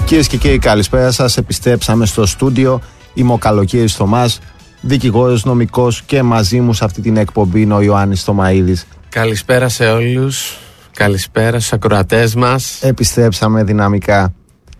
Κυρίες και κύριοι, καλησπέρα σας. Επιστρέψαμε στο στούντιο. Είμαι ο Καλοκαίρης Θωμάς, δικηγόρος, νομικός, και μαζί μου σε αυτή την εκπομπή είναι ο Ιωάννης Θωμαίδης. Καλησπέρα σε όλους. Καλησπέρα στους ακροατές μας. Επιστρέψαμε δυναμικά.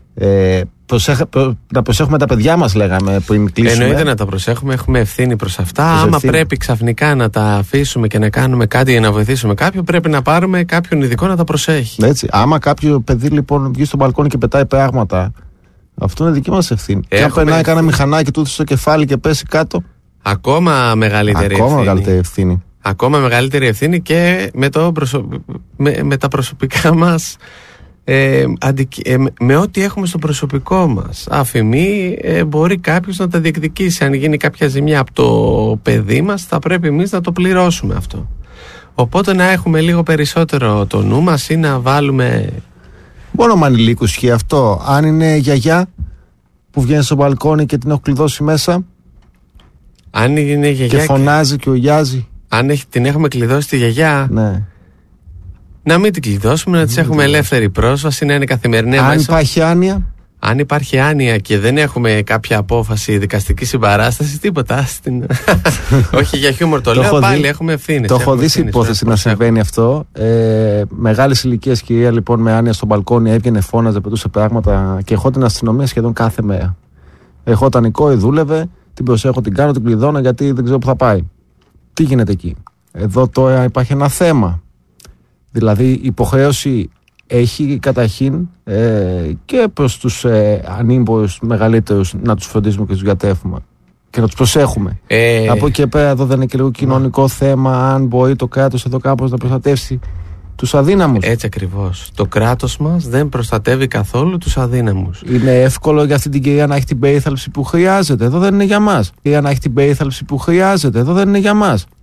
Να προσέχουμε τα παιδιά μας, λέγαμε πριν κλείσουμε. Εννοείται να τα προσέχουμε, έχουμε ευθύνη προς αυτά. Άμα πρέπει ξαφνικά να τα αφήσουμε και να κάνουμε κάτι για να βοηθήσουμε κάποιον, πρέπει να πάρουμε κάποιον ειδικό να τα προσέχει. Έτσι. Άμα κάποιο παιδί λοιπόν βγει στο μπαλκόνι και πετάει πράγματα, αυτό είναι δική μας ευθύνη. Και αν περνάει κανένα μηχανάκι του στο κεφάλι και πέσει κάτω, ακόμα μεγαλύτερη ευθύνη. Ακόμα μεγαλύτερη ευθύνη και με τα προσωπικά μας. Με ό,τι έχουμε στο προσωπικό μας αφημί, μπορεί κάποιος να τα διεκδικήσει. Αν γίνει κάποια ζημιά από το παιδί μας, θα πρέπει εμείς να το πληρώσουμε αυτό. Οπότε να έχουμε λίγο περισσότερο το νου μας ή να βάλουμε. Μόνο με ανηλίκους ισχύει αυτό. Αν είναι γιαγιά που βγαίνει στο μπαλκόνι και την έχω κλειδώσει μέσα, αν είναι γιαγιά και φωνάζει και ογιάζει, αν την έχουμε κλειδώσει τη γιαγιά, ναι, να μην την κλειδώσουμε, να της έχουμε ελεύθερη πρόσβαση, να είναι καθημερινή. Αν υπάρχει άνοια. Αν υπάρχει άνοια και δεν έχουμε κάποια απόφαση δικαστική συμπαράσταση, τίποτα. Όχι για χιούμορ το λέω, πάλι έχουμε ευθύνες. Το έχω δει σε υπόθεση να συμβαίνει αυτό. Μεγάλης ηλικίας κυρία λοιπόν με άνοια στο μπαλκόνι έβγαινε, φώναζε, πετούσε πράγματα και ερχόταν αστυνομία σχεδόν κάθε μέρα. Ερχόταν η κόρη, δούλευε, την προσέχω, την κάνω, την κλειδώνω γιατί δεν ξέρω που θα πάει. Τι γίνεται εκεί? Εδώ τώρα υπάρχει ένα θέμα. Δηλαδή η υποχρέωση έχει καταρχήν και προς τους ανήμπορους μεγαλύτερους να τους φροντίζουμε και τους γιατρεύουμε και να τους προσέχουμε. Από εκεί πέρα εδώ δεν είναι και λίγο κοινωνικό θέμα, αν μπορεί το κράτος εδώ κάπως να προστατεύσει τους αδύναμους? Έτσι ακριβώς. Το κράτος μας δεν προστατεύει καθόλου τους αδύναμους. Είναι εύκολο για αυτή την κυρία να έχει την περίθαλψη που χρειάζεται. Εδώ δεν είναι για μας. Η κυρία να έχει την περίθαλψη που χρειάζεται. Εδώ δεν είναι για μας.